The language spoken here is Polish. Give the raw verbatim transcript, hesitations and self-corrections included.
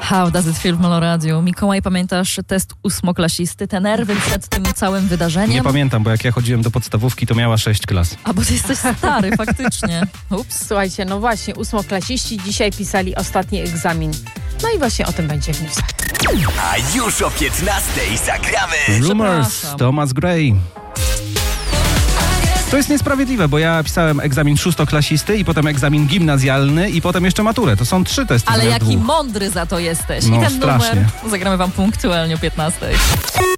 How does it feel w Meloradiu? Mikołaj, pamiętasz test ósmoklasisty? Te nerwy przed tym całym wydarzeniem? Nie pamiętam, bo jak ja chodziłem do podstawówki, to miała sześć klas. A, bo ty jesteś stary, faktycznie. Ups. Słuchajcie, no właśnie, ósmoklasiści dzisiaj pisali ostatni egzamin. No i właśnie o tym będzie w newsach. A już o piętnastej zagramy Rumors, Thomas Gray. To jest niesprawiedliwe, bo ja pisałem egzamin szóstoklasisty i potem egzamin gimnazjalny i potem jeszcze maturę. To są trzy testy. Ale zamiast jaki dwóch. mądry za to jesteś. No, I ten strasznie. numer zagramy wam punktualnie o piętnastej.